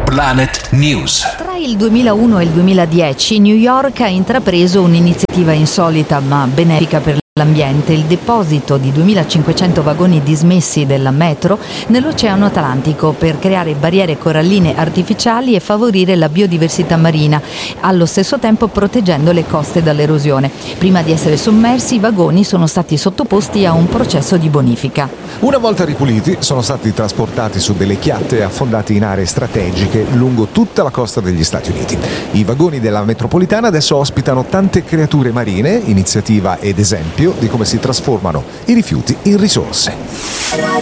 Planet News. Tra il 2001 e il 2010 New York ha intrapreso un'iniziativa insolita ma benefica per l'ambiente, il deposito di 2500 vagoni dismessi della metro nell'Oceano Atlantico per creare barriere coralline artificiali e favorire la biodiversità marina, allo stesso tempo proteggendo le coste dall'erosione. Prima di essere sommersi, i vagoni sono stati sottoposti a un processo di bonifica. Una volta ripuliti, sono stati trasportati su delle chiatte e affondati in aree strategiche lungo tutta la costa degli Stati Uniti. I vagoni della metropolitana adesso ospitano tante creature marine, iniziativa ed esempio di come si trasformano i rifiuti in risorse.